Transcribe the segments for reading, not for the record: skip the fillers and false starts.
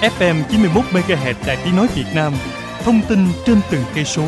FM 91 MHz Đài Tiếng nói Việt Nam. Thông tin trên từng cây số.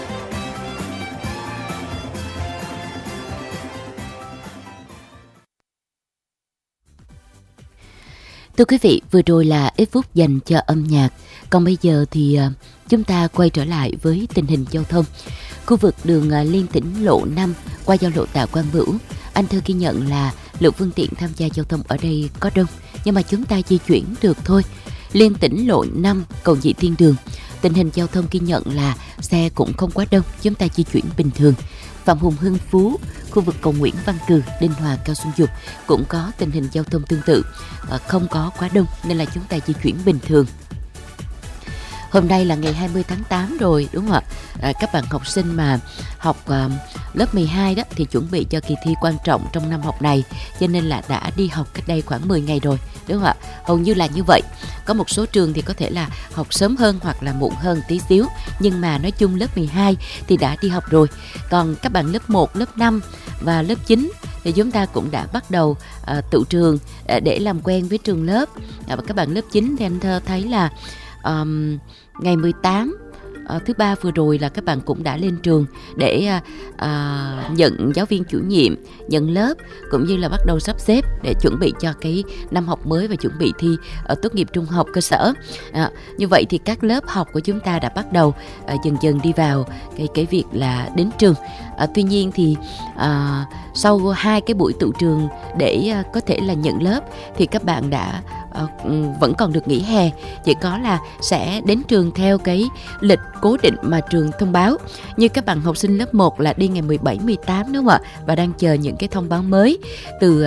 Thưa quý vị, vừa rồi là ít phút dành cho âm nhạc. Còn bây giờ thì chúng ta quay trở lại với tình hình giao thông. Khu vực đường Liên Tỉnh lộ 5 qua giao lộ Tạ Quang Bửu, anh Thơ ghi nhận là lượng phương tiện tham gia giao thông ở đây có đông, nhưng mà chúng ta di chuyển được thôi. Liên Tỉnh lộ 5 cầu Nhị Thiên Đường, tình hình giao thông ghi nhận là xe cũng không quá đông, chúng ta di chuyển bình thường. Phạm Hùng Hưng Phú, khu vực cầu Nguyễn Văn Cừ, Đinh Hòa, Cao Xuân Dục cũng có tình hình giao thông tương tự, không có quá đông nên là chúng ta di chuyển bình thường. Hôm nay là ngày 20 tháng 8 rồi, đúng không ạ? Các bạn học sinh mà học lớp 12 đó thì chuẩn bị cho kỳ thi quan trọng trong năm học này, cho nên là đã đi học cách đây khoảng 10 ngày rồi, đúng không ạ? Hầu như là như vậy. Có một số trường thì có thể là học sớm hơn hoặc là muộn hơn tí xíu, nhưng mà nói chung lớp 12 thì đã đi học rồi. Còn các bạn lớp 1, lớp 5 và lớp 9 thì chúng ta cũng đã bắt đầu tự trường để làm quen với trường lớp. Và các bạn lớp 9 thì anh Thơ thấy là ngày 18 thứ ba vừa rồi là các bạn cũng đã lên trường để nhận giáo viên chủ nhiệm, nhận lớp, cũng như là bắt đầu sắp xếp để chuẩn bị cho cái năm học mới và chuẩn bị thi tốt nghiệp trung học cơ sở. Như vậy thì các lớp học của chúng ta đã bắt đầu dần dần đi vào cái việc là đến trường. Tuy nhiên thì sau 2 cái buổi tự trường để có thể là nhận lớp thì các bạn đã vẫn còn được nghỉ hè, chỉ có là sẽ đến trường theo cái lịch cố định mà trường thông báo. Như các bạn học sinh lớp 1 là đi ngày 17, 18 đúng không ạ? Và đang chờ những cái thông báo mới từ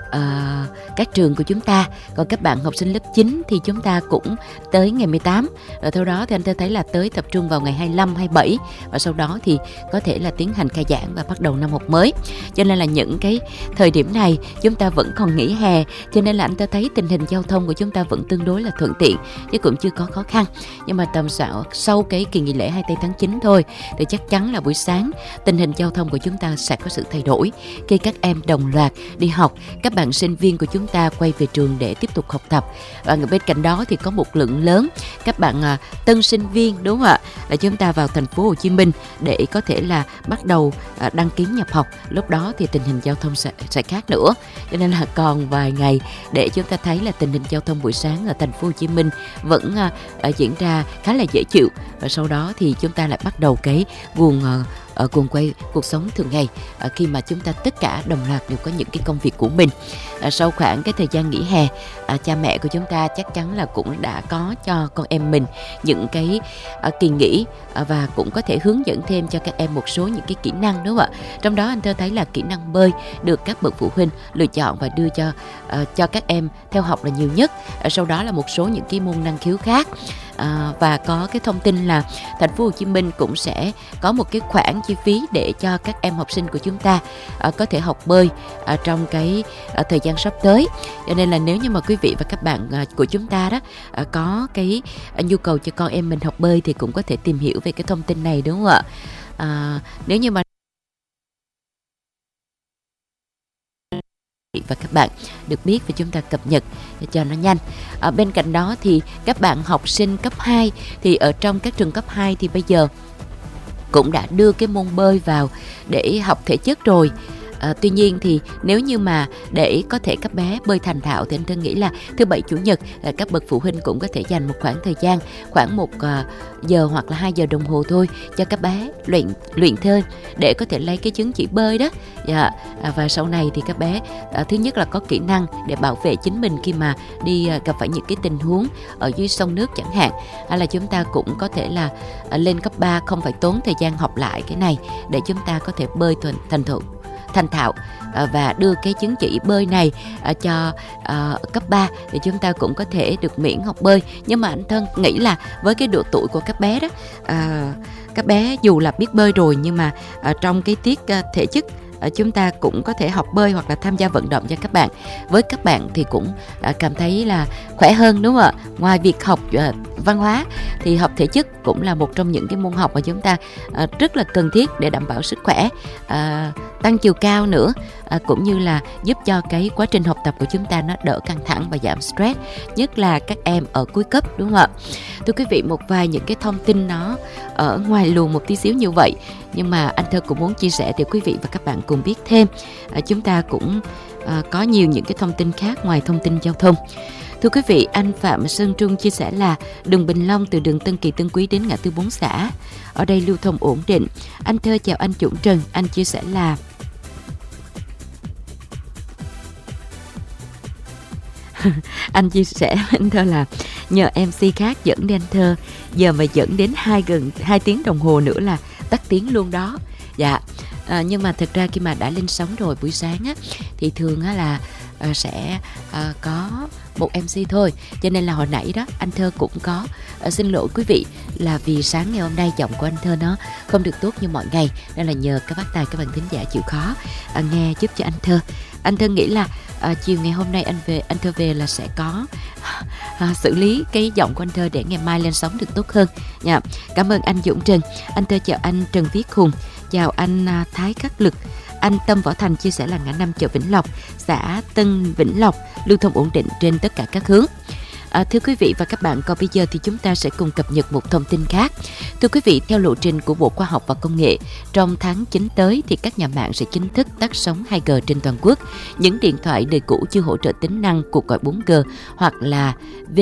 các trường của chúng ta. Còn các bạn học sinh lớp 9 thì chúng ta cũng tới ngày 18. Rồi sau đó thì anh thấy là tới tập trung vào ngày 25, 27 và sau đó thì có thể là tiến hành khai giảng và bắt đầu năm học mới. Cho nên là những cái thời điểm này chúng ta vẫn còn nghỉ hè, cho nên là anh thấy tình hình giao thông của chúng ta vẫn tương đối là thuận tiện chứ cũng chưa có khó khăn. Nhưng mà tầm sau cái kỳ nghỉ lễ 24 tháng 9 thôi thì chắc chắn là buổi sáng tình hình giao thông của chúng ta sẽ có sự thay đổi khi các em đồng loạt đi học, các bạn sinh viên của chúng ta quay về trường để tiếp tục học tập. Và bên cạnh đó thì có một lượng lớn các bạn tân sinh viên, đúng không ạ, là chúng ta vào thành phố Hồ Chí Minh để có thể là bắt đầu đăng ký nhập học. Lúc đó thì tình hình giao thông sẽ khác nữa. Cho nên là còn vài ngày để chúng ta thấy là tình hình giao thông buổi sáng ở thành phố Hồ Chí Minh vẫn diễn ra khá là dễ chịu, và sau đó thì chúng ta lại bắt đầu cái guồng quay cuộc sống thường ngày khi mà chúng ta tất cả đồng loạt đều có những cái công việc của mình. Sau khoảng cái thời gian nghỉ hè, cha mẹ của chúng ta chắc chắn là cũng đã có cho con em mình những cái kỳ nghỉ và cũng có thể hướng dẫn thêm cho các em một số những cái kỹ năng, đúng không ạ? Trong đó anh thấy là kỹ năng bơi được các bậc phụ huynh lựa chọn và đưa cho các em theo học là nhiều nhất. Sau đó là một số những cái môn năng khiếu khác. Và có cái thông tin là thành phố Hồ Chí Minh cũng sẽ có một cái khoản chi phí để cho các em học sinh của chúng ta có thể học bơi trong cái thời gian sắp tới. Cho nên là nếu như mà quý vị và các bạn của chúng ta đó có cái nhu cầu cho con em mình học bơi thì cũng có thể tìm hiểu về cái thông tin này, đúng không ạ? Nếu như mà và các bạn được biết và chúng ta cập nhật cho nó nhanh. Bên cạnh đó thì các bạn học sinh cấp 2 thì ở trong các trường cấp 2 thì bây giờ cũng đã đưa cái môn bơi vào để học thể chất rồi. Tuy nhiên thì nếu như mà để có thể các bé bơi thành thạo thì anh Thân nghĩ là thứ Bảy Chủ nhật các bậc phụ huynh cũng có thể dành một khoảng thời gian khoảng 1 giờ hoặc là 2 giờ đồng hồ thôi cho các bé luyện thêm để có thể lấy cái chứng chỉ bơi đó. Và sau này thì các bé thứ nhất là có kỹ năng để bảo vệ chính mình khi mà đi gặp phải những cái tình huống ở dưới sông nước chẳng hạn, hay là chúng ta cũng có thể là lên cấp 3 không phải tốn thời gian học lại cái này để chúng ta có thể bơi thành thạo và đưa cái chứng chỉ bơi này cho cấp 3 thì chúng ta cũng có thể được miễn học bơi. Nhưng mà anh Thân nghĩ là với cái độ tuổi của các bé đó, các bé dù là biết bơi rồi nhưng mà trong cái tiết thể chất chúng ta cũng có thể học bơi hoặc là tham gia vận động cho các bạn. Với các bạn thì cũng cảm thấy là khỏe hơn, đúng không ạ? Ngoài việc học văn hóa thì học thể chất cũng là một trong những cái môn học mà chúng ta rất là cần thiết để đảm bảo sức khỏe, tăng chiều cao nữa, cũng như là giúp cho cái quá trình học tập của chúng ta nó đỡ căng thẳng và giảm stress, nhất là các em ở cuối cấp, đúng không ạ? Thưa quý vị, một vài những cái thông tin nó ở ngoài luồng một tí xíu như vậy, nhưng mà anh Thơ cũng muốn chia sẻ để quý vị và các bạn cùng biết thêm. Chúng ta cũng có nhiều những cái thông tin khác ngoài thông tin giao thông. Thưa quý vị, anh Phạm Sơn Trung chia sẻ là đường Bình Long từ đường Tân Kỳ Tân Quý đến ngã tư 4 xã, ở đây lưu thông ổn định. Anh Thơ chào anh Dũng Trần, anh chia sẻ là anh chia sẻ anh Thơ là nhờ MC khác dẫn đi anh Thơ, giờ mà dẫn đến gần 2 tiếng đồng hồ nữa là tắt tiếng luôn đó. Dạ. Nhưng mà thật ra khi mà đã lên sóng rồi buổi sáng á, thì thường á là sẽ có một MC thôi, cho nên là hồi nãy đó anh Thơ cũng có xin lỗi quý vị là vì sáng ngày hôm nay giọng của anh Thơ nó không được tốt như mọi ngày, nên là nhờ các bác tài, các bạn thính giả chịu khó nghe giúp cho anh Thơ. Anh Thơ nghĩ là chiều ngày hôm nay anh Thơ về là sẽ có xử lý cái giọng của anh Thơ để ngày mai lên sóng được tốt hơn nha. Cảm ơn anh Dũng Trần. Anh Thơ chào anh Trần Viết Hùng, chào anh Thái Khắc Lực. Anh Tâm Võ Thành chia sẻ là ngã 5 chợ Vĩnh Lộc, xã Tân Vĩnh Lộc lưu thông ổn định trên tất cả các hướng. Thưa quý vị và các bạn, còn bây giờ thì chúng ta sẽ cùng cập nhật một thông tin khác. Thưa quý vị, theo lộ trình của Bộ Khoa học và Công nghệ, trong tháng 9 tới thì các nhà mạng sẽ chính thức tắt sóng 2G trên toàn quốc. Những điện thoại đời cũ chưa hỗ trợ tính năng cuộc gọi 4G hoặc là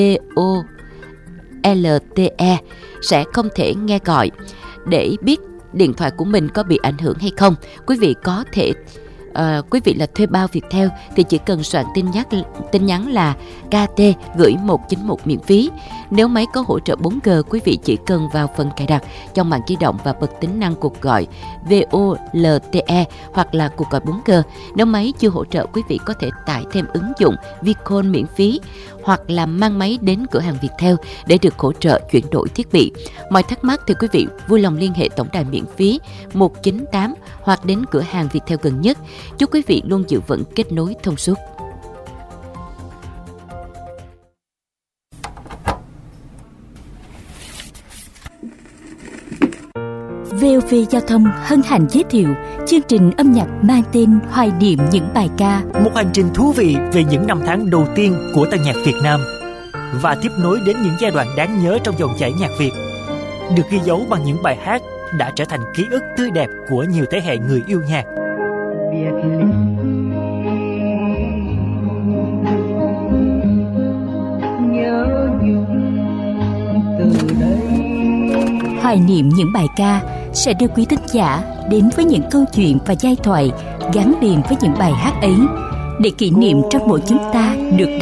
VoLTE sẽ không thể nghe gọi. Để biết điện thoại của mình có bị ảnh hưởng hay không, quý vị có thể quý vị là thuê bao Viettel thì chỉ cần soạn tin nhắn là KT gửi 191 miễn phí. Nếu máy có hỗ trợ 4G, quý vị chỉ cần vào phần cài đặt trong mạng di động và bật tính năng cuộc gọi VoLTE hoặc là cuộc gọi 4G. Nếu máy chưa hỗ trợ, quý vị có thể tải thêm ứng dụng Vicall miễn phí hoặc là mang máy đến cửa hàng Viettel để được hỗ trợ chuyển đổi thiết bị. Mọi thắc mắc thì quý vị vui lòng liên hệ tổng đài miễn phí 198 hoặc đến cửa hàng Viettel gần nhất. Chúc quý vị luôn giữ vững kết nối thông suốt. VOV Giao thông hân hạnh giới thiệu chương trình âm nhạc mang tên Hoài niệm những bài ca. Một hành trình thú vị về những năm tháng đầu tiên của tân nhạc Việt Nam và tiếp nối đến những giai đoạn đáng nhớ trong dòng chảy nhạc Việt, được ghi dấu bằng những bài hát đã trở thành ký ức tươi đẹp của nhiều thế hệ người yêu nhạc. Hoài niệm những bài ca sẽ đưa quý thính giả đến với những câu chuyện và giai thoại gắn liền với những bài hát ấy, để kỷ niệm trong mỗi chúng ta được